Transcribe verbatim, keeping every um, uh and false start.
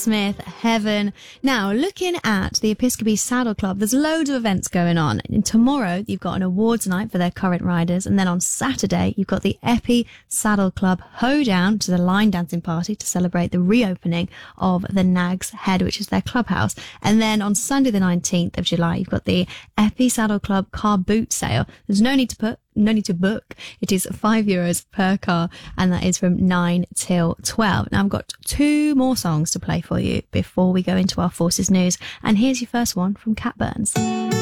Smith, Heaven. Now, looking at the Episcopi Saddle Club, there's loads of events going on. And tomorrow, you've got an awards night for their current riders. And then on Saturday, you've got the Epi Saddle Club Hoedown, which is a line dancing party to celebrate the reopening of the Nag's Head, which is their clubhouse. And then on Sunday, the nineteenth of July, you've got the Epi Saddle Club car boot sale. There's no need to put No need to book. It is five euros per car, and that is from nine till twelve. Now, I've got two more songs to play for you before we go into our Forces News. And here's your first one from Cat Burns.